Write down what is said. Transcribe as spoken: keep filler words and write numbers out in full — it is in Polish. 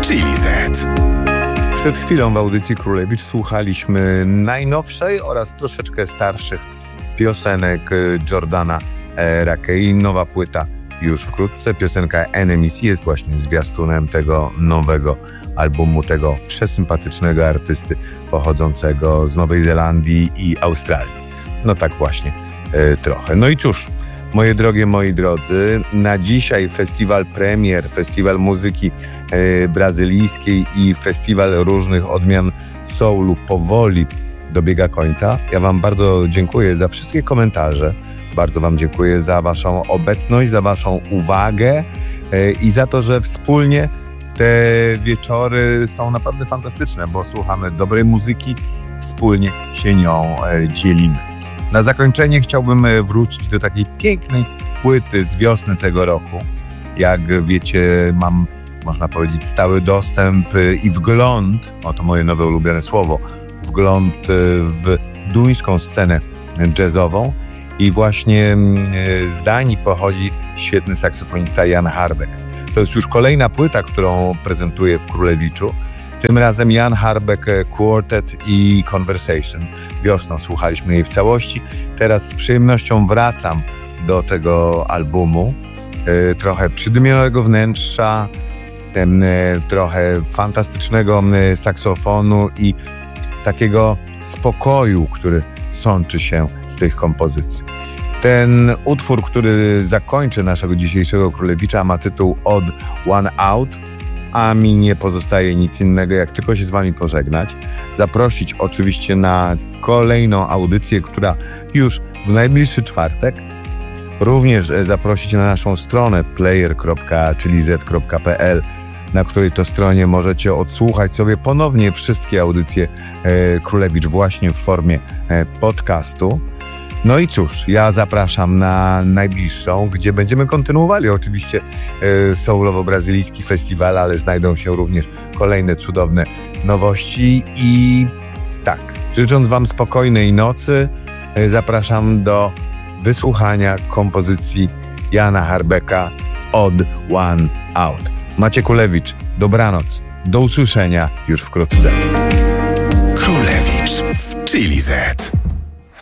Chili Z. Przed chwilą w audycji Królewicz słuchaliśmy najnowszej oraz troszeczkę starszych piosenek Jordana Rakei. Nowa płyta już wkrótce. Piosenka Enemies jest właśnie zwiastunem tego nowego albumu, tego przesympatycznego artysty pochodzącego z Nowej Zelandii i Australii. No tak właśnie e, trochę. No i cóż, moje drogie, moi drodzy, na dzisiaj festiwal premier, festiwal muzyki e, brazylijskiej i festiwal różnych odmian soulu powoli dobiega końca. Ja wam bardzo dziękuję za wszystkie komentarze. Bardzo wam dziękuję za waszą obecność, za waszą uwagę e, i za to, że wspólnie te wieczory są naprawdę fantastyczne, bo słuchamy dobrej muzyki, wspólnie się nią e, dzielimy. Na zakończenie chciałbym wrócić do takiej pięknej płyty z wiosny tego roku. Jak wiecie, mam, można powiedzieć, stały dostęp i wgląd, oto moje nowe ulubione słowo, wgląd w duńską scenę jazzową. I właśnie z Danii pochodzi świetny saksofonista Jan Harbek. To jest już kolejna płyta, którą prezentuję w Królewiczu. Tym razem Jan Harbek Quartet i Conversation. Wiosną słuchaliśmy jej w całości. Teraz z przyjemnością wracam do tego albumu. E, trochę przydymionego wnętrza, ten, e, trochę fantastycznego e, saksofonu i takiego spokoju, który sączy się z tych kompozycji. Ten utwór, który zakończy naszego dzisiejszego Królewicza, ma tytuł Odd One Out, a mi nie pozostaje nic innego, jak tylko się z wami pożegnać. Zaprosić oczywiście na kolejną audycję, która już w najbliższy czwartek. Również zaprosić na naszą stronę player kropka chilizet kropka p l, na której to stronie możecie odsłuchać sobie ponownie wszystkie audycje e, Królewicz właśnie w formie e, podcastu. No i cóż, ja zapraszam na najbliższą, gdzie będziemy kontynuowali oczywiście e, soulowo-brazylijski festiwal, ale znajdą się również kolejne cudowne nowości i tak, życząc wam spokojnej nocy, e, zapraszam do wysłuchania kompozycji Jana Harbeka Odd One Out. Maciej Kulewicz, dobranoc, do usłyszenia już wkrótce. Królewicz w Chili Z.